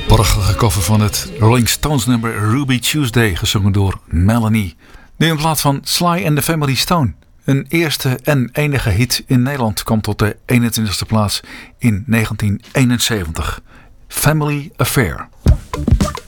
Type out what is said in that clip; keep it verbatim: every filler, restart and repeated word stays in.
Prachtige cover van het Rolling Stones nummer Ruby Tuesday, gezongen door Melanie. Nu in plaats van Sly and the Family Stone. Een eerste en enige hit in Nederland kwam tot de eenentwintigste plaats in negentien eenenzeventig. Family Affair.